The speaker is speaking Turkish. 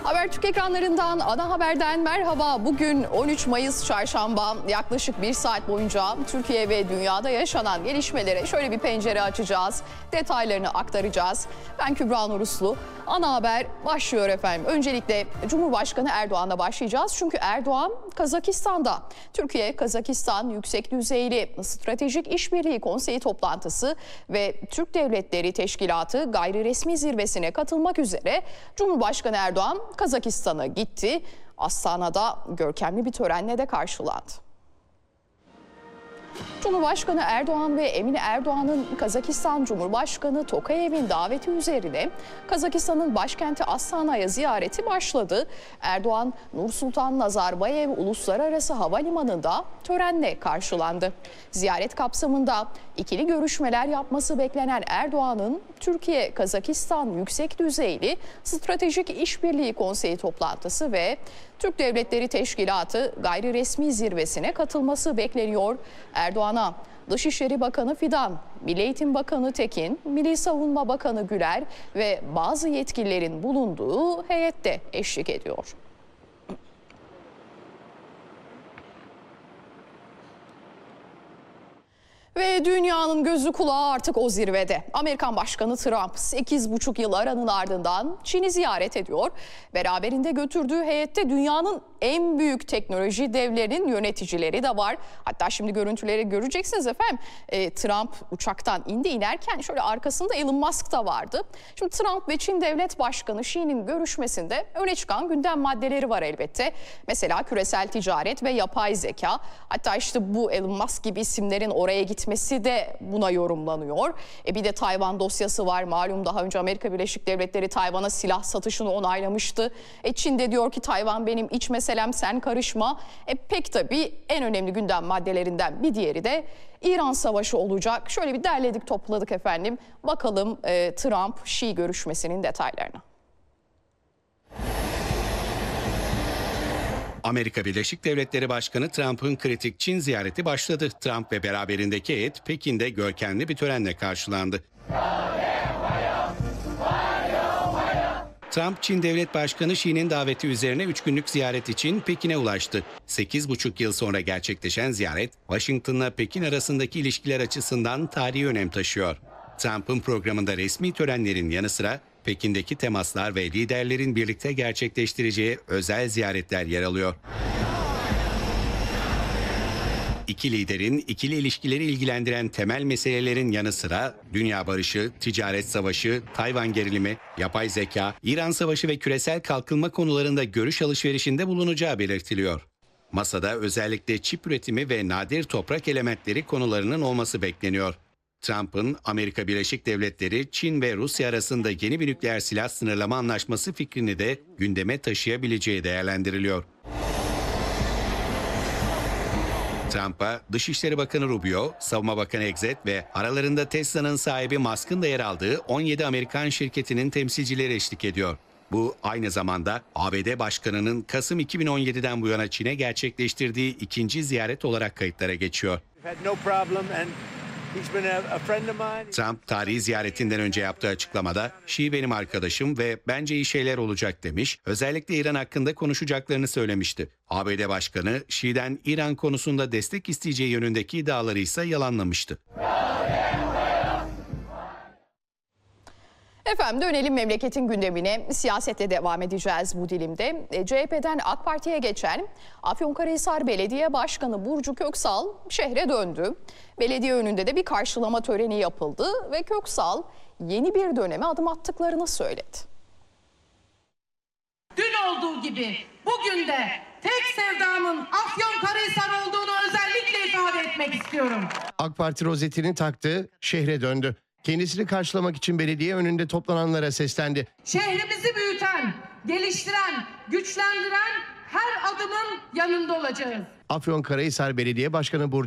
Habertürk ekranlarından, ana haberden merhaba. Bugün 13 Mayıs Çarşamba. Yaklaşık bir saat boyunca Türkiye ve dünyada yaşanan gelişmelere şöyle bir pencere açacağız. Detaylarını aktaracağız. Ben Kübra Nur Uslu. Ana haber başlıyor efendim. Öncelikle Cumhurbaşkanı Erdoğan'la başlayacağız. Çünkü Erdoğan Kazakistan'da. Türkiye-Kazakistan Yüksek Düzeyli Stratejik İşbirliği Konseyi toplantısı ve Türk Devletleri Teşkilatı gayri resmi zirvesine katılmak üzere Cumhurbaşkanı Erdoğan Kazakistan'a gitti. Astana'da görkemli bir törenle de karşılandı. Cumhurbaşkanı Erdoğan ve Emine Erdoğan'ın Kazakistan Cumhurbaşkanı Tokayev'in daveti üzerine Kazakistan'ın başkenti Astana'ya ziyareti başladı. Erdoğan, Nursultan Nazarbayev Uluslararası Havalimanı'nda törenle karşılandı. Ziyaret kapsamında ikili görüşmeler yapması beklenen Erdoğan'ın Türkiye-Kazakistan Yüksek Düzeyli Stratejik İşbirliği Konseyi toplantısı ve Türk Devletleri Teşkilatı gayri resmi zirvesine katılması bekleniyor. Erdoğan'a Dışişleri Bakanı Fidan, Milli Eğitim Bakanı Tekin, Milli Savunma Bakanı Güler ve bazı yetkililerin bulunduğu heyette eşlik ediyor. Ve dünyanın gözü kulağı artık o zirvede. Amerikan Başkanı Trump 8,5 yıl aranın ardından Çin'i ziyaret ediyor. Beraberinde götürdüğü heyette dünyanın en büyük teknoloji devlerinin yöneticileri de var. Hatta şimdi görüntüleri göreceksiniz efendim. Trump uçaktan inerken şöyle arkasında Elon Musk da vardı. Şimdi Trump ve Çin Devlet Başkanı Xi'nin görüşmesinde öne çıkan gündem maddeleri var elbette. Mesela küresel ticaret ve yapay zeka. Hatta işte bu Elon Musk gibi isimlerin oraya gitmesi de buna yorumlanıyor. Bir de Tayvan dosyası var. Malum daha önce Amerika Birleşik Devletleri Tayvan'a silah satışını onaylamıştı. Çin de diyor ki Tayvan benim iç meselem, sen karışma. Pek tabii en önemli gündem maddelerinden bir diğeri de İran Savaşı olacak. Şöyle bir derledik topladık efendim. Bakalım Trump-Xi görüşmesinin detaylarına. Amerika Birleşik Devletleri Başkanı Trump'ın kritik Çin ziyareti başladı. Trump ve beraberindeki heyet Pekin'de görkemli bir törenle karşılandı. Trump, Çin Devlet Başkanı Xi'nin daveti üzerine 3 günlük ziyaret için Pekin'e ulaştı. 8,5 yıl sonra gerçekleşen ziyaret, Washington'la Pekin arasındaki ilişkiler açısından tarihi önem taşıyor. Trump'ın programında resmi törenlerin yanı sıra Pekin'deki temaslar ve liderlerin birlikte gerçekleştireceği özel ziyaretler yer alıyor. İki liderin ikili ilişkileri ilgilendiren temel meselelerin yanı sıra dünya barışı, ticaret savaşı, Tayvan gerilimi, yapay zeka, İran savaşı ve küresel kalkınma konularında görüş alışverişinde bulunacağı belirtiliyor. Masada özellikle çip üretimi ve nadir toprak elementleri konularının olması bekleniyor. Trump'ın Amerika Birleşik Devletleri, Çin ve Rusya arasında yeni bir nükleer silah sınırlama anlaşması fikrini de gündeme taşıyabileceği değerlendiriliyor. Trump'a Dışişleri Bakanı Rubio, Savunma Bakanı Exet ve aralarında Tesla'nın sahibi Musk'ın da yer aldığı 17 Amerikan şirketinin temsilcileri eşlik ediyor. Bu aynı zamanda ABD Başkanı'nın Kasım 2017'den bu yana Çin'e gerçekleştirdiği ikinci ziyaret olarak kayıtlara geçiyor. Trump tarihi ziyaretinden önce yaptığı açıklamada Xi benim arkadaşım ve bence iyi şeyler olacak demiş. Özellikle İran hakkında konuşacaklarını söylemişti. ABD Başkanı Xi'den İran konusunda destek isteyeceği yönündeki iddiaları ise yalanlamıştı. Efendim dönelim memleketin gündemine. Siyasetle devam edeceğiz bu dilimde. CHP'den AK Parti'ye geçen Afyonkarahisar Belediye Başkanı Burcu Köksal şehre döndü. Belediye önünde de bir karşılama töreni yapıldı ve Köksal yeni bir döneme adım attıklarını söyledi. Dün olduğu gibi bugün de tek sevdamın Afyonkarahisar olduğunu özellikle ifade etmek istiyorum. AK Parti rozetini taktı, şehre döndü. Kendisini karşılamak için belediye önünde toplananlara seslendi. Şehrimizi büyüten, geliştiren, güçlendiren her adımın yanında olacağız. Afyonkarahisar Belediye Başkanı Burcu